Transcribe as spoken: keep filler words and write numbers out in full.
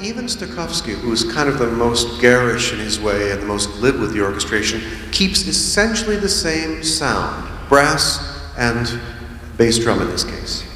even Stokowski, who's kind of the most garish in his way and the most glib with the orchestration, keeps essentially the same sound, brass and bass drum in this case.